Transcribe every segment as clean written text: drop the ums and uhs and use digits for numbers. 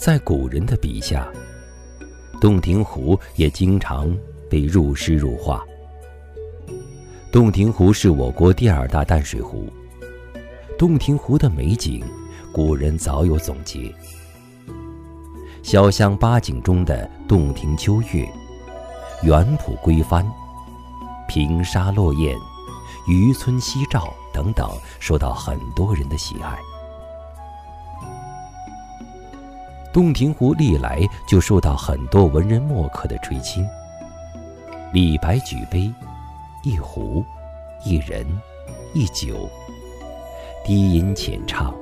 在古人的笔下，洞庭湖也经常被入诗入画。洞庭湖是我国第2大淡水湖，洞庭湖的美景，古人早有总结。潇湘八景中的洞庭秋月、园圃归帆、平沙落雁、渔村夕照等等，受到很多人的喜爱。洞庭湖历来就受到很多文人墨客的垂青。李白举杯，一壶，一人，一酒，低吟浅唱，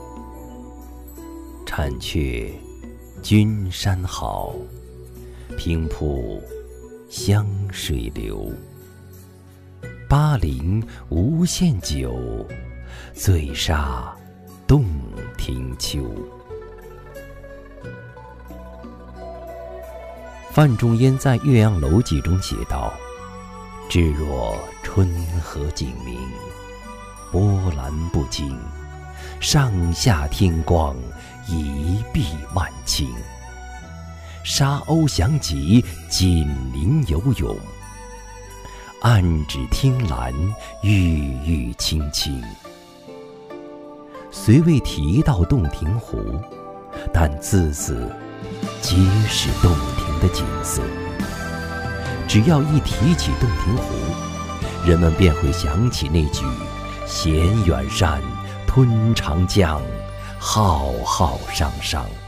婵却君山好，平铺湘水流。巴陵无限酒，醉杀洞庭秋。范仲淹在《岳阳楼记》中写道：至若春和景明，波澜不惊，上下天光，一碧万顷。沙鸥翔集，锦鳞游泳，岸芷汀兰，郁郁青青。虽未提到洞庭湖，但字字皆是洞庭的景色。只要一提起洞庭湖，人们便会想起那句衔远山，吞长江，浩浩汤汤。